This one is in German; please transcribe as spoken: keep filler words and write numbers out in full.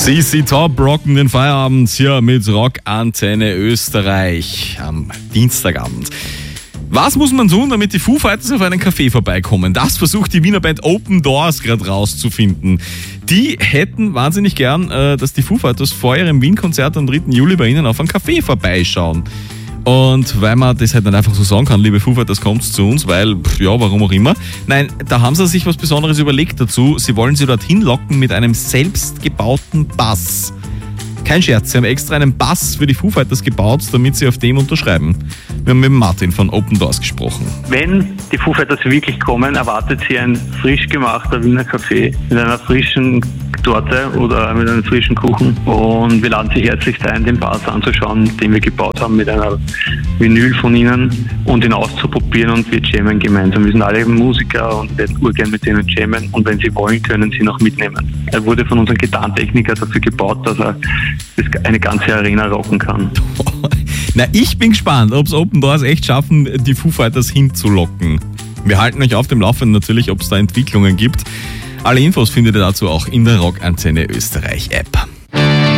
C C Top rocken den Feierabend hier mit Rockantenne Österreich am Dienstagabend. Was muss man tun, damit die Foo Fighters auf einen Café vorbeikommen? Das versucht die Wiener Band Open Doors gerade rauszufinden. Die hätten wahnsinnig gern, dass die Foo Fighters vor ihrem Wien-Konzert am dritten Juli bei ihnen auf ein Café vorbeischauen. Und weil man das halt nicht einfach so sagen kann, liebe Foo Fighters, kommt zu uns, weil, ja, warum auch immer. Nein, da haben sie sich was Besonderes überlegt dazu. Sie wollen sie dorthin locken mit einem selbstgebauten Bass. Kein Scherz, sie haben extra einen Bass für die Foo Fighters gebaut, damit sie auf dem unterschreiben. Wir haben mit Martin von Open Doors gesprochen. Wenn die Foo Fighters wirklich kommen, erwartet sie ein frisch gemachter Wiener Kaffee mit einer frischen Torte oder mit einem frischen Kuchen. Und wir laden Sie herzlichst ein, den Bass anzuschauen, den wir gebaut haben mit einer Vinyl von ihnen und ihn auszuprobieren, und wir jammen gemeinsam. Wir sind alle Musiker und werden urgern mit denen jammen, und wenn sie wollen, können sie noch mitnehmen. Er wurde von unserem Gitarrentechniker dafür gebaut, dass er eine ganze Arena rocken kann. Na, ich bin gespannt, ob es Open Doors echt schaffen, die Foo Fighters hinzulocken. Wir halten euch auf dem Laufenden natürlich, ob es da Entwicklungen gibt. Alle Infos findet ihr dazu auch in der Rockantenne Österreich App.